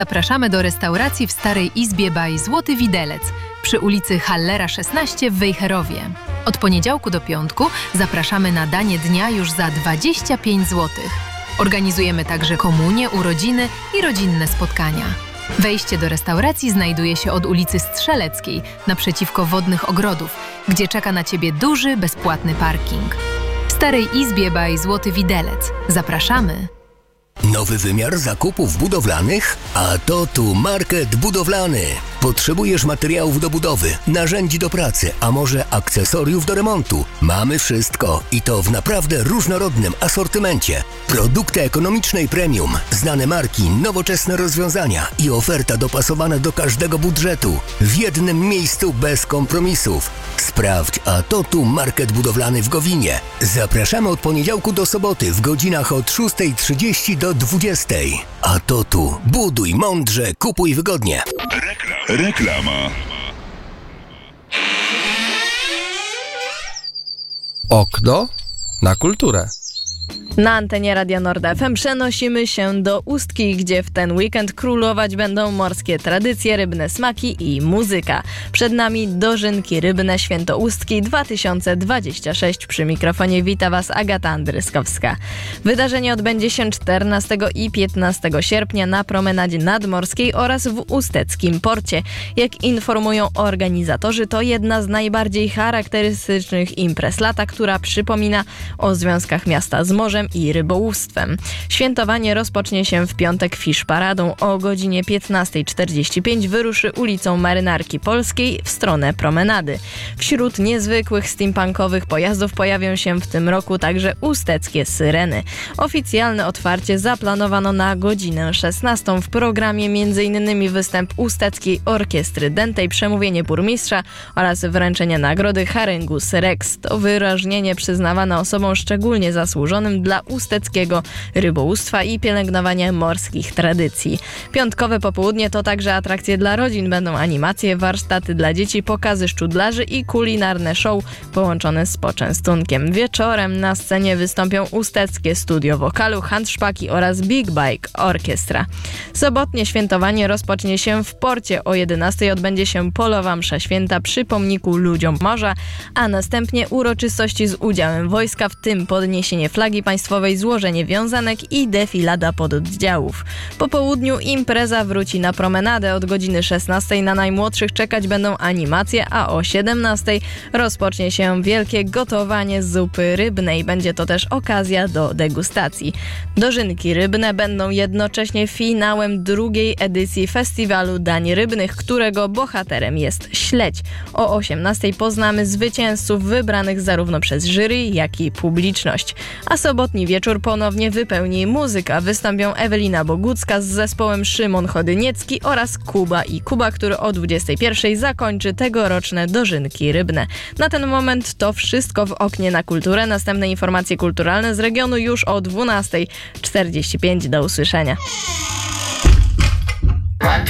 Zapraszamy do restauracji w Starej Izbie by Złoty Widelec przy ulicy Hallera 16 w Wejherowie. Od poniedziałku do piątku zapraszamy na danie dnia już za 25 zł. Organizujemy także komunie, urodziny i rodzinne spotkania. Wejście do restauracji znajduje się od ulicy Strzeleckiej, naprzeciwko Wodnych Ogrodów, gdzie czeka na Ciebie duży, bezpłatny parking. W Starej Izbie by Złoty Widelec. Zapraszamy! Nowy wymiar zakupów budowlanych? A to tu Market Budowlany. Potrzebujesz materiałów do budowy, narzędzi do pracy, a może akcesoriów do remontu? Mamy wszystko i to w naprawdę różnorodnym asortymencie. Produkty ekonomicznej premium, znane marki, nowoczesne rozwiązania i oferta dopasowana do każdego budżetu. W jednym miejscu bez kompromisów. Sprawdź, a to tu Market Budowlany w Gowinie. Zapraszamy od poniedziałku do soboty w godzinach od 6:30 do 20:00. A to tu buduj mądrze, kupuj wygodnie. Reklama. Okno na kulturę. Na antenie Radia Nord FM przenosimy się do Ustki, gdzie w ten weekend królować będą morskie tradycje, rybne smaki i muzyka. Przed nami Dożynki Rybne Świętoustki 2026. Przy mikrofonie wita Was Agata Andryskowska. Wydarzenie odbędzie się 14 i 15 sierpnia na promenadzie nadmorskiej oraz w Usteckim Porcie. Jak informują organizatorzy, to jedna z najbardziej charakterystycznych imprez lata, która przypomina o związkach miasta z morzem i rybołówstwem. Świętowanie rozpocznie się w piątek fish paradą. O godzinie 15:45 wyruszy ulicą Marynarki Polskiej w stronę promenady. Wśród niezwykłych steampunkowych pojazdów pojawią się w tym roku także usteckie syreny. Oficjalne otwarcie zaplanowano na godzinę 16. W programie m.in. występ Usteckiej Orkiestry Dętej, przemówienie burmistrza oraz wręczenie nagrody Haryngus Rex. To wyróżnienie przyznawane osobom szczególnie zasłużonym dla usteckiego rybołówstwa i pielęgnowania morskich tradycji. Piątkowe popołudnie to także atrakcje dla rodzin. Będą animacje, warsztaty dla dzieci, pokazy szczudlarzy i kulinarne show połączone z poczęstunkiem. Wieczorem na scenie wystąpią Usteckie Studio Wokalu, Handszpaki oraz Big Bike Orkiestra. Sobotnie świętowanie rozpocznie się w porcie. O 11:00 odbędzie się polowa msza święta przy pomniku Ludziom Morza, a następnie uroczystości z udziałem wojska, w tym podniesienie flagi państwowej, złożenie wiązanek i defilada pododdziałów. Po południu impreza wróci na promenadę. Od godziny 16:00 na najmłodszych czekać będą animacje, a o 17:00 rozpocznie się wielkie gotowanie zupy rybnej. Będzie to też okazja do degustacji. Dożynki Rybne będą jednocześnie finałem drugiej edycji Festiwalu Dań Rybnych, którego bohaterem jest śledź. O 18:00 poznamy zwycięzców wybranych zarówno przez jury, jak i publiczność. A sobotni wieczór ponownie wypełni muzyka. Wystąpią Ewelina Bogucka z zespołem Szymon Chodyniecki oraz Kuba i Kuba, który o 21:00 zakończy tegoroczne Dożynki Rybne. Na ten moment to wszystko w oknie na kulturę. Następne informacje kulturalne z regionu już o 12:45. Do usłyszenia.